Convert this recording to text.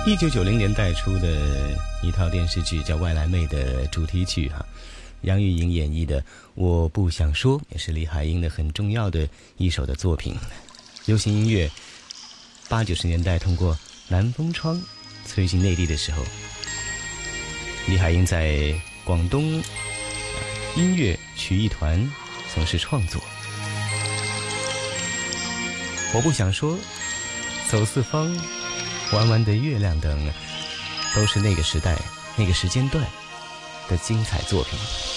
1990年代出的一套电视剧叫《外来妹》的主题曲哈，杨钰莹演绎的《我不想说》也是李海英的很重要的一首的作品。流行音乐80、90年代通过南风窗吹进内地的时候，李海英在广东音乐曲艺团从事创作。我不想说，走四方，弯弯的月亮等，都是那个时代那个时间段的精彩作品。